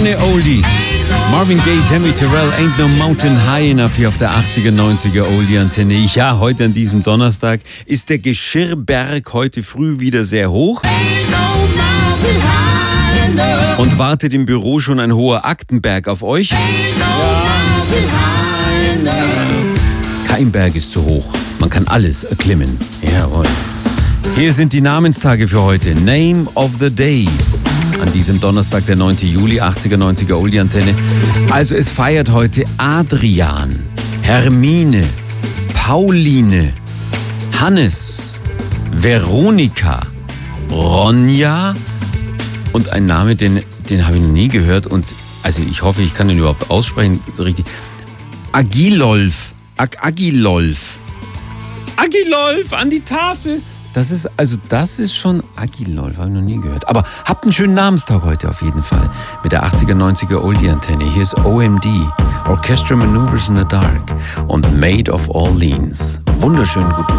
Antenne Oldie. Marvin Gaye, Tammy Terrell, Ain't No Mountain High Enough hier auf der 80er, 90er Oldie-Antenne. Ja, heute an diesem Donnerstag ist der Geschirrberg heute früh wieder sehr hoch. Und wartet im Büro schon ein hoher Aktenberg auf euch? Kein Berg ist zu hoch. Man kann alles erklimmen. Jawohl. Hier sind die Namenstage für heute. Name of the Day. An diesem Donnerstag, der 9. Juli, 80er, 90er Oldie-Antenne. Also es feiert heute Adrian, Hermine, Pauline, Hannes, Veronika, Ronja und ein Name, den habe ich noch nie gehört und also ich hoffe, ich kann den überhaupt aussprechen, so richtig. Agilolf an die Tafel. Das ist schon Agilolf, habe ich noch nie gehört. Aber habt einen schönen Namenstag heute auf jeden Fall. Mit der 80er, 90er Oldie-Antenne. Hier ist OMD, Orchestral Maneuvers in the Dark und Maid of Orleans. Wunderschönen guten